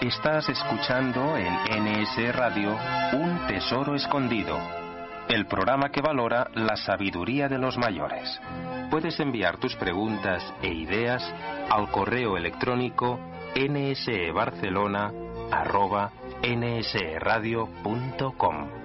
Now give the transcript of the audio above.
Estás escuchando en NS Radio Un Tesoro Escondido, el programa que valora la sabiduría de los mayores. Puedes enviar tus preguntas e ideas al correo electrónico nsebarcelona@nsradio.com.